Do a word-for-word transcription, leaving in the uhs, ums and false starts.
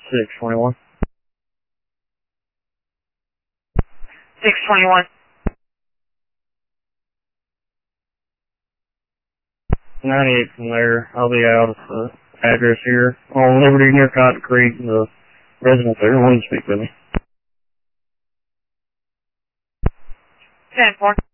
six twenty-one. six twenty-one. ninety-eight from there. I'll be out of the address here on Liberty near Cotton Creek. The resident there wanted to speak with me. ten four.